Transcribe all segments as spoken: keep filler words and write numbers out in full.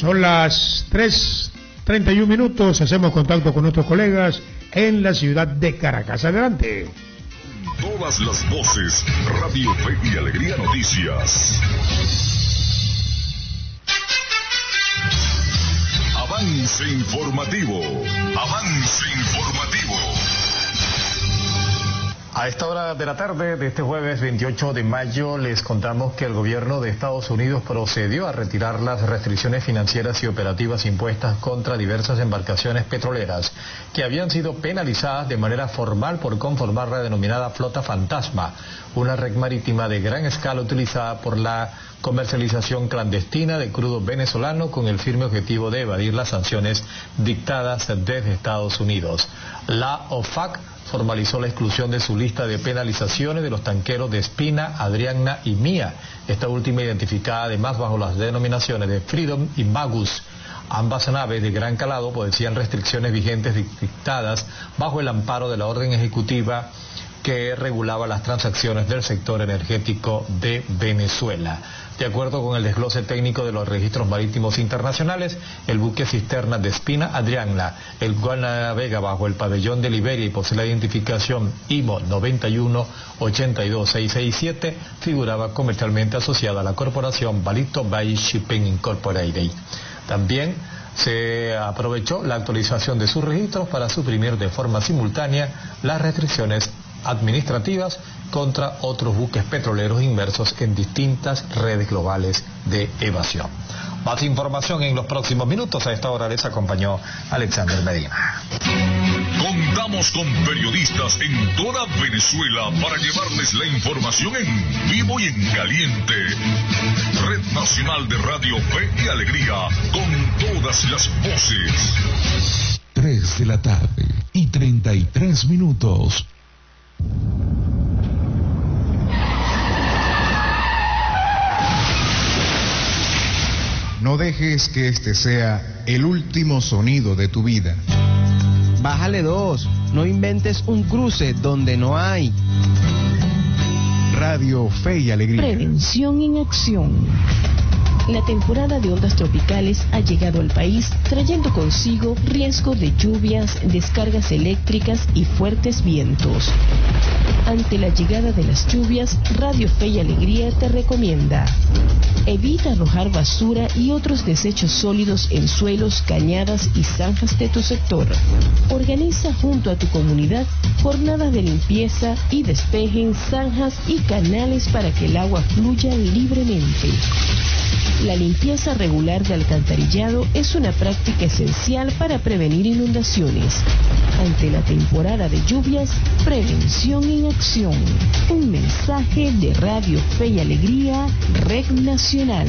Son las tres treinta y un minutos, hacemos contacto con nuestros colegas en la ciudad de Caracas. Adelante. Todas las voces, Radio Fe y Alegría Noticias. Avance informativo. Avance informativo. A esta hora de la tarde de este jueves veintiocho de mayo les contamos que el gobierno de Estados Unidos procedió a retirar las restricciones financieras y operativas impuestas contra diversas embarcaciones petroleras que habían sido penalizadas de manera formal por conformar la denominada Flota Fantasma, una red marítima de gran escala utilizada por la comercialización clandestina de crudo venezolano con el firme objetivo de evadir las sanciones dictadas desde Estados Unidos. La O F A C formalizó la exclusión de su lista de penalizaciones de los tanqueros de Espina, Adriana y Mía, esta última identificada además bajo las denominaciones de Freedom y Magus. Ambas naves de gran calado padecían restricciones vigentes dictadas bajo el amparo de la orden ejecutiva que regulaba las transacciones del sector energético de Venezuela. De acuerdo con el desglose técnico de los registros marítimos internacionales, el buque cisterna de Espina Adriana, el cual navega bajo el pabellón de Liberia y posee la identificación I M O noventa y uno ochenta y dos seiscientos sesenta y siete, figuraba comercialmente asociada a la corporación Balito Bay Shipping Incorporated. También se aprovechó la actualización de sus registros para suprimir de forma simultánea las restricciones administrativas contra otros buques petroleros inmersos en distintas redes globales de evasión. Más información en los próximos minutos. A esta hora les acompañó Alexander Medina. Contamos con periodistas en toda Venezuela para llevarles la información en vivo y en caliente. Red Nacional de Radio Fe y Alegría, con todas las voces. Tres de la tarde y treinta y tres minutos. No dejes que este sea el último sonido de tu vida. Bájale dos, no inventes un cruce donde no hay. Radio Fe y Alegría. Prevención en acción. La temporada de ondas tropicales ha llegado al país trayendo consigo riesgo de lluvias, descargas eléctricas y fuertes vientos. Ante la llegada de las lluvias, Radio Fe y Alegría te recomienda: evita arrojar basura y otros desechos sólidos en suelos, cañadas y zanjas de tu sector. Organiza junto a tu comunidad jornadas de limpieza y despeje en zanjas y canales para que el agua fluya libremente. La limpieza regular de alcantarillado es una práctica esencial para prevenir inundaciones. Ante la temporada de lluvias, prevención en acción. Un mensaje de Radio Fe y Alegría, Red Nacional.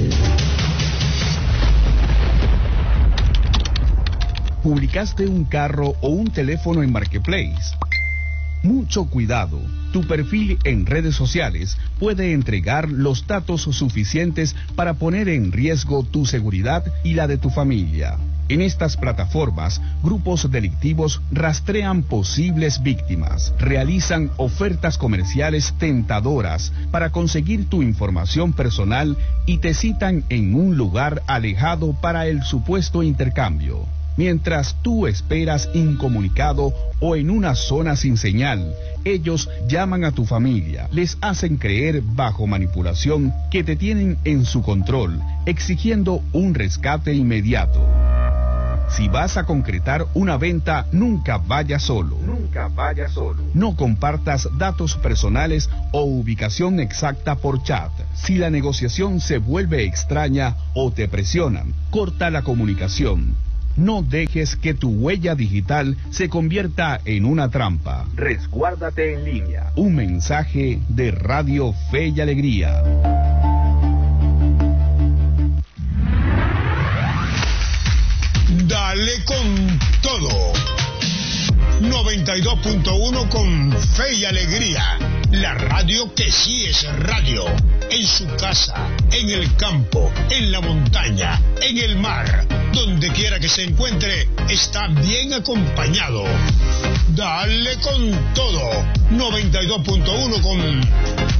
¿Publicaste un carro o un teléfono en Marketplace? Mucho cuidado. Tu perfil en redes sociales puede entregar los datos suficientes para poner en riesgo tu seguridad y la de tu familia. En estas plataformas, grupos delictivos rastrean posibles víctimas, realizan ofertas comerciales tentadoras para conseguir tu información personal y te citan en un lugar alejado para el supuesto intercambio. Mientras tú esperas incomunicado o en una zona sin señal, ellos llaman a tu familia, les hacen creer bajo manipulación que te tienen en su control, exigiendo un rescate inmediato. Si vas a concretar una venta, nunca vayas solo. Nunca vayas solo. No compartas datos personales o ubicación exacta por chat. Si la negociación se vuelve extraña o te presionan, corta la comunicación. No dejes que tu huella digital se convierta en una trampa. Resguárdate en línea. Un mensaje de Radio Fe y Alegría. Dale con todo. noventa y dos punto uno con Fe y Alegría. La radio que sí es radio. En su casa, en el campo, en la montaña, en el mar. Donde quiera que se encuentre, está bien acompañado. Dale con todo. noventa y dos punto uno con